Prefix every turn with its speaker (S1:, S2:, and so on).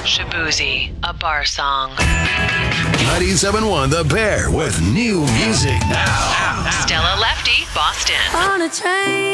S1: Shabuzi, a bar song.
S2: 97.1 The Bear with new music now.
S1: Stella Lefty, Boston.
S3: On a train.